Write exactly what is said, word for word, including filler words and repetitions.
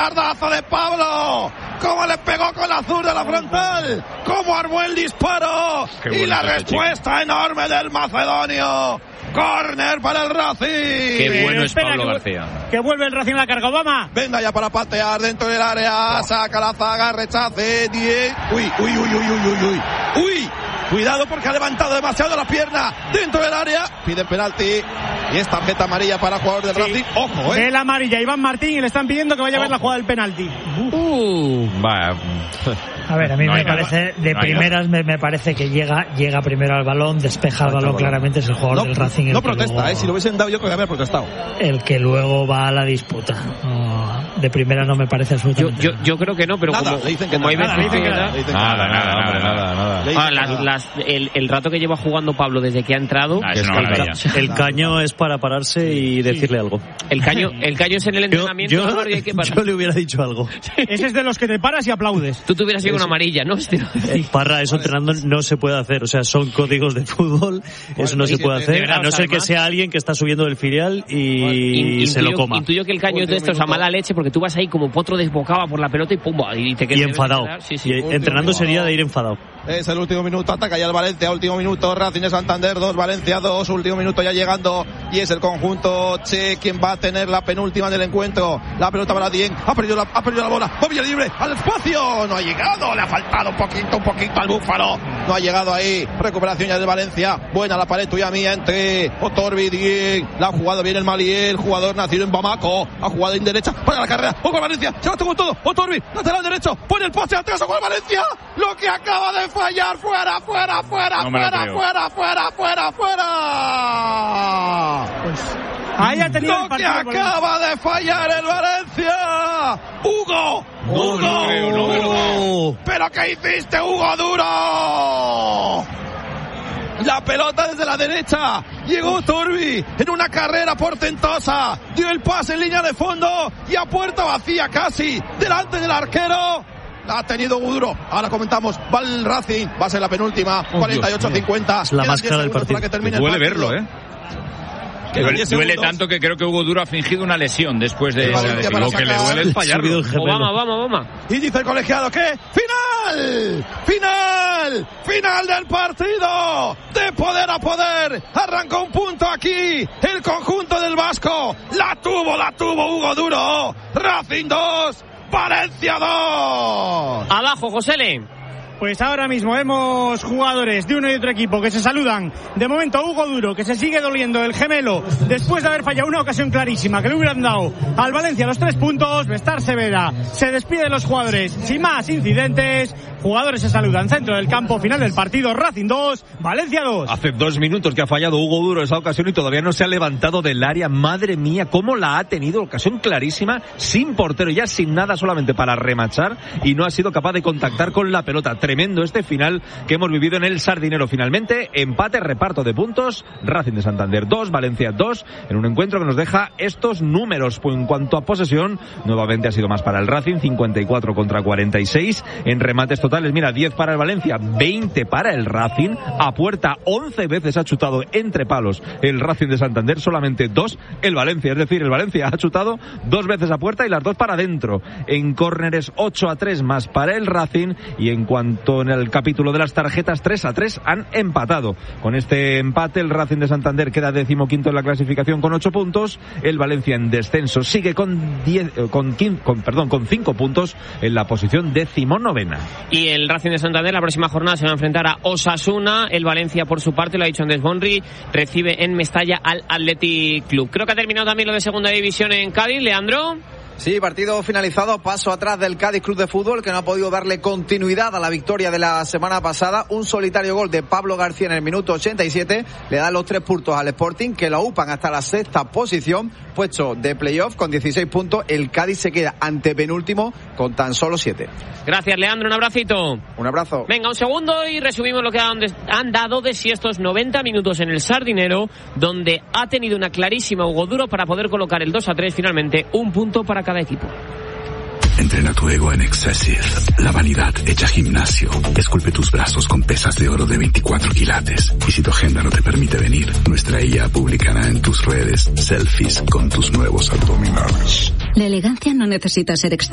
petardazo de Pablo. Cómo le pegó con la zurda de la frontal. Cómo armó el disparo. Y la respuesta chico. enorme del macedonio. Córner para el Racing. Qué bueno es Pablo que, García. Que vuelve el Racing a la carga, Obama. Venga ya para patear dentro del área. Saca la zaga, rechace. diez. Uy, uy, uy, uy, uy, uy, uy. Uy. Cuidado porque ha levantado demasiado la pierna dentro del área. Pide penalti. Y es tarjeta amarilla para el jugador del sí. Racing. Ojo, eh. De la amarilla, Iván Martín, y le están pidiendo que vaya Ojo. a ver la jugada del penalti. Uh, vaya. A ver, a mí no me parece, nada. de no primeras me, me parece que llega llega primero al balón, despeja el balón, balón claramente, es el jugador no, del Racing. El no protesta, luego, eh, si lo hubiesen dado yo creo que habría protestado. El que luego va a la disputa. No, de primera no me parece absolutamente yo, yo, yo creo que no, pero nada, como, le dicen que como nada, hay veces que nada, nada, nada, hombre, nada, nada. Ah, las, las, el, el rato que lleva jugando Pablo desde que ha entrado, ah, es el, el caño es para pararse y decirle algo. El caño, el caño es en el entrenamiento. Yo, yo, que yo le hubiera dicho algo. Ese es de los que te paras y aplaudes. Tú te hubieras sido una amarilla, ¿no? Parra, eso entrenando no se puede hacer, o sea, son códigos de fútbol, eso no se puede hacer, a no ser que sea alguien que está subiendo del filial y, y se lo coma. Intuyo que el caño es de estos a mala leche, porque tú vas ahí como potro desbocado por la pelota y pum, y te quedas. Y enfadado. Sí, sí. Y entrenando sería de ir enfadado. Es el último minuto, ataca ya el Valencia, último minuto, Racing de Santander dos, Valencia dos, último minuto ya llegando, y es el conjunto Che quien va a tener la penúltima del encuentro. La pelota para Dieng, ha perdido la, ha perdido la bola, Bobby libre, al espacio, no ha llegado, le ha faltado un poquito, un poquito al Búfalo, no ha llegado ahí. Recuperación ya del Valencia, buena la pared tuya mía entre Otorbi, Dieng, la ha jugado bien el Maliel, jugador nacido en Bamako, ha jugado en derecha para la carrera, o con Valencia, se va con todo, Otorbi, lateral derecho, pone el pase atrás con Valencia, lo que acaba de fallar, fuera, fuera, fuera, no fuera, fuera, fuera, fuera, fuera. Pues ahí ha tenido lo que acaba de fallar el Valencia. Hugo, Hugo, no, no creo, no, Hugo. ¿Pero qué hiciste, Hugo Duro? La pelota desde la derecha, llegó Torbi en una carrera portentosa, dio el pase en línea de fondo y a puerta vacía casi, delante del arquero. La ha tenido Duro. Ahora comentamos, va el Racing, va a ser la penúltima, oh, cuarenta y ocho cincuenta. Es la más clara del partido. Duele verlo, ¿eh? Duele, duele tanto que creo que Hugo Duro ha fingido una lesión después de, de, de lo que le duele es fallarlo. Vamos, vamos, vamos. Y dice el colegiado que ¡final! ¡Final! ¡Final del partido! De poder a poder. Arrancó un punto aquí. El conjunto del Vasco. La tuvo, la tuvo Hugo Duro. Racing dos. Valencia dos. Abajo, Josele. Pues ahora mismo vemos jugadores de uno y otro equipo que se saludan. De momento Hugo Duro, que se sigue doliendo el gemelo después de haber fallado una ocasión clarísima que le hubieran dado al Valencia los tres puntos. Bestar Severa se despide de los jugadores sin más incidentes. Jugadores se saludan, centro del campo, final del partido. Racing dos, Valencia dos. Hace dos minutos que ha fallado Hugo Duro esa ocasión y todavía no se ha levantado del área. Madre mía, cómo la ha tenido, ocasión clarísima, sin portero, ya sin nada, solamente para remachar, y no ha sido capaz de contactar con la pelota. Tremendo este final que hemos vivido en el Sardinero. Finalmente, empate, reparto de puntos, Racing de Santander dos, Valencia dos, en un encuentro que nos deja estos números. Pues en cuanto a posesión, nuevamente ha sido más para el Racing, cincuenta y cuatro contra cuarenta y seis, en remates totales, mira, diez para el Valencia, veinte para el Racing, a puerta once veces ha chutado entre palos el Racing de Santander, solamente dos el Valencia, es decir, el Valencia ha chutado dos veces a puerta y las dos para adentro. En córneres ocho a tres más para el Racing, y en cuanto en el capítulo de las tarjetas, tres a tres han empatado. Con este empate el Racing de Santander queda decimoquinto en la clasificación con ocho puntos, el Valencia en descenso sigue con diez, con quince, con, perdón, con cinco puntos en la posición decimonovena. Y el Racing de Santander la próxima jornada se va a enfrentar a Osasuna. El Valencia, por su parte, lo ha dicho Andrés Bonri, recibe en Mestalla al Athletic Club. Creo que ha terminado también lo de segunda división en Cádiz, Leandro. Sí, partido finalizado, paso atrás del Cádiz Club de Fútbol, que no ha podido darle continuidad a la victoria de la semana pasada. Un solitario gol de Pablo García en el minuto ochenta y siete le da los tres puntos al Sporting, que lo upan hasta la sexta posición, puesto de playoff con dieciséis puntos. El Cádiz se queda antepenúltimo con tan solo siete. Gracias, Leandro, un abracito. Un abrazo. Venga, un segundo y resumimos lo que han, han dado de sí estos noventa minutos en el Sardinero, donde ha tenido una clarísima Hugo Duro para poder colocar el dos a tres, finalmente un punto para cada equipo. Entrena tu ego en Excessive. La vanidad hecha gimnasio. Esculpe tus brazos con pesas de oro de veinticuatro quilates. Y si tu agenda no te permite venir, nuestra I A publicará en tus redes selfies con tus nuevos abdominales. La elegancia no necesita ser excelente.